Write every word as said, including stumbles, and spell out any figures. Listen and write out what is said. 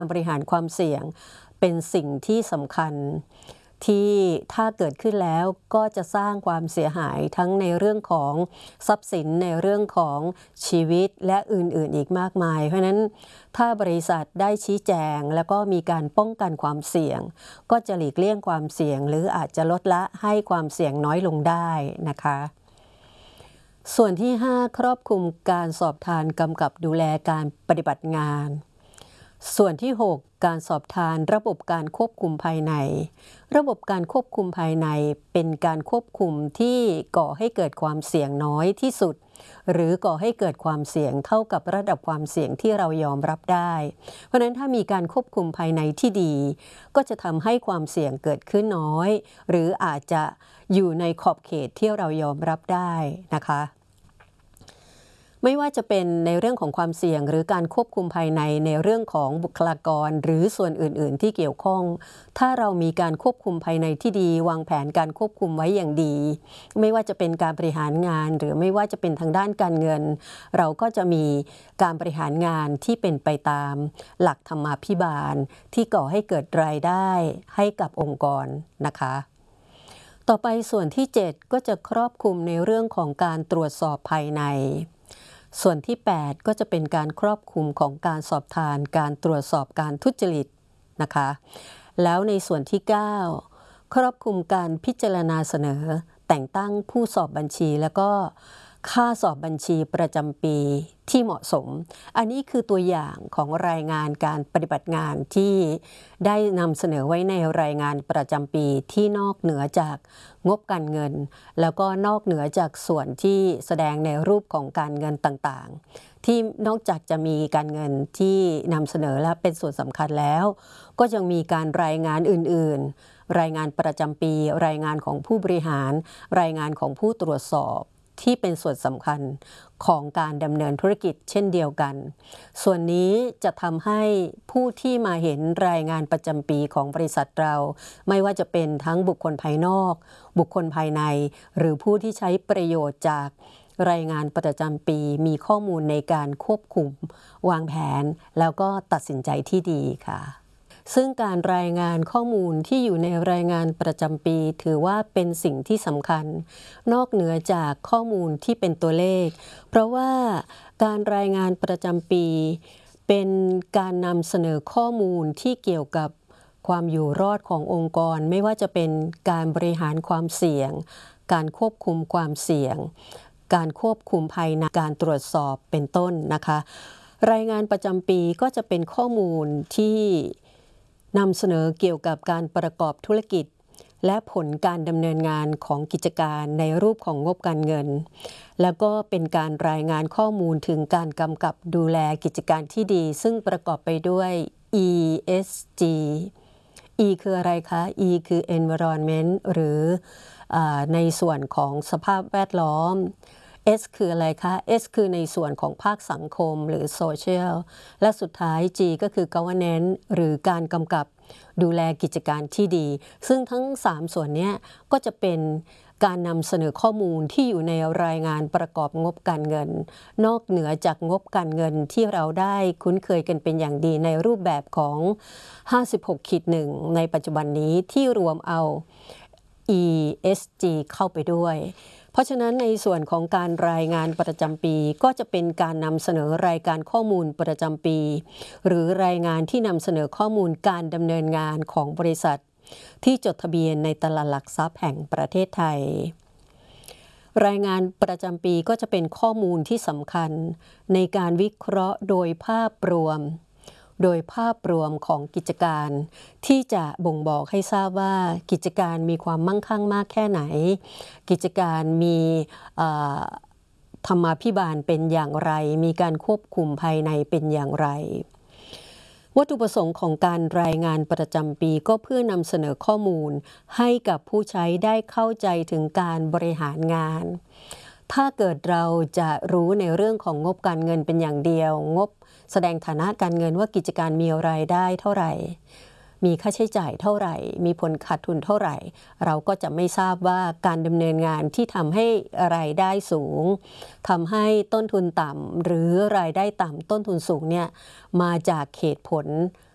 บริหารความเสี่ยงเป็นสิ่งที่สำคัญที่ถ้าเกิดขึ้นแล้วก็จะสร้างความเสียหายทั้งในเรื่องของทรัพย์สินในเรื่องของชีวิตและอื่นๆอีกมากมายเพราะฉะนั้นถ้าบริษัทได้ชี้แจงแล้วก็มีการป้องกันความเสี่ยงก็จะหลีกเลี่ยงความเสี่ยงหรืออาจจะลดละให้ความเสี่ยงน้อยลงได้นะคะส่วนที่ห้าครอบคลุมการสอบทานกำกับดูแลการปฏิบัติงานส่วนที่หกการสอบทานระบบการควบคุมภายในระบบการควบคุมภายในเป็นการควบคุมที่ก่อให้เกิดความเสี่ยงน้อยที่สุดหรือก่อให้เกิดความเสี่ยงเท่ากับระดับความเสี่ยงที่เรายอมรับได้เพราะฉะนั้นถ้ามีการควบคุมภายในที่ดีก็จะทำให้ความเสี่ยงเกิดขึ้นน้อยหรืออาจจะอยู่ในขอบเขตที่เรายอมรับได้นะคะไม่ว่าจะเป็นในเรื่องของความเสี่ยงหรือการควบคุมภายในในเรื่องของบุคลากรหรือส่วนอื่นๆที่เกี่ยวข้องถ้าเรามีการควบคุมภายในที่ดีวางแผนการควบคุมไว้อย่างดีไม่ว่าจะเป็นการบริหารงานหรือไม่ว่าจะเป็นทางด้านการเงินเราก็จะมีการบริหารงานที่เป็นไปตามหลักธรรมาภิบาลที่ก่อให้เกิดรายได้ให้กับองค์กรนะคะต่อไปส่วนที่เจ็ดก็จะครอบคลุมในเรื่องของการตรวจสอบภายในส่วนที่แปดก็จะเป็นการครอบคลุมของการสอบทานการตรวจสอบการทุจริตนะคะแล้วในส่วนที่เก้าครอบคลุมการพิจารณาเสนอแต่งตั้งผู้สอบบัญชีแล้วก็ค่าสอบบัญชีประจำปีที่เหมาะสมอันนี้คือตัวอย่างของรายงานการปฏิบัติงานที่ได้นำเสนอไว้ในรายงานประจำปีที่นอกเหนือจากงบการเงินแล้วก็นอกเหนือจากส่วนที่แสดงในรูปของการเงินต่างๆที่นอกจากจะมีการเงินที่นำเสนอและเป็นส่วนสำคัญแล้วก็ยังมีการรายงานอื่นๆรายงานประจำปีรายงานของผู้บริหารรายงานของผู้ตรวจสอบที่เป็นส่วนสำคัญของการดำเนินธุรกิจเช่นเดียวกันส่วนนี้จะทำให้ผู้ที่มาเห็นรายงานประจำปีของบริษัทเราไม่ว่าจะเป็นทั้งบุคคลภายนอกบุคคลภายในหรือผู้ที่ใช้ประโยชน์จากรายงานประจำปีมีข้อมูลในการควบคุมวางแผนแล้วก็ตัดสินใจที่ดีค่ะซึ่งการรายงานข้อมูลที่อยู่ในรายงานประจำปีถือว่าเป็นสิ่งที่สำคัญนอกเหนือจากข้อมูลที่เป็นตัวเลขเพราะว่าการรายงานประจำปีเป็นการนำเสนอข้อมูลที่เกี่ยวกับความอยู่รอดขององค์กรไม่ว่าจะเป็นการบริหารความเสี่ยงการควบคุมความเสี่ยงการควบคุมภายในการตรวจสอบเป็นต้นนะคะรายงานประจำปีก็จะเป็นข้อมูลที่นำเสนอเกี่ยวกับการประกอบธุรกิจและผลการดำเนินงานของกิจการในรูปของงบการเงินแล้วก็เป็นการรายงานข้อมูลถึงการกำกับดูแลกิจการที่ดีซึ่งประกอบไปด้วย อี เอส จี E คืออะไรคะ E คือ environment หรือในส่วนของสภาพแวดล้อมS คืออะไรคะ S คือในส่วนของภาคสังคมหรือ Social และสุดท้าย G ก็คือ Governance หรือการกำกับดูแลกิจการที่ดีซึ่งทั้งสามส่วนนี้ก็จะเป็นการนำเสนอข้อมูลที่อยู่ในรายงานประกอบงบการเงินนอกเหนือจากงบการเงินที่เราได้คุ้นเคยกันเป็นอย่างดีในรูปแบบของ ห้าสิบหก หนึ่ง ในปัจจุบันนี้ที่รวมเอา อี เอส จี เข้าไปด้วยเพราะฉะนั้นในส่วนของการรายงานประจำปีก็จะเป็นการนำเสนอรายการข้อมูลประจำปีหรือรายงานที่นำเสนอข้อมูลการดำเนินงานของบริษัทที่จดทะเบียนในตลาดหลักทรัพย์แห่งประเทศไทยรายงานประจำปีก็จะเป็นข้อมูลที่สำคัญในการวิเคราะห์โดยภาพรวมโดยภาพรวมของกิจการที่จะบ่งบอกให้ทราบว่ากิจการมีความมั่งคั่งมากแค่ไหนกิจการมีธรรมาภิบาลเป็นอย่างไรมีการควบคุมภายในเป็นอย่างไรวัตถุประสงค์ของการรายงานประจำปีก็เพื่อนำเสนอข้อมูลให้กับผู้ใช้ได้เข้าใจถึงการบริหารงานถ้าเกิดเราจะรู้ในเรื่องของงบการเงินเป็นอย่างเดียวงบแสดงฐานะการเงินว่ากิจการมีรายได้เท่าไหร่มีค่าใช้จ่ายเท่าไหร่มีผลขาดทุนเท่าไหร่เราก็จะไม่ทราบว่าการดำเนินงานที่ทำให้รายได้สูงทำให้ต้นทุนต่ำหรือรายได้ต่ำต้นทุนสูงเนี่ยมาจากเหตุผล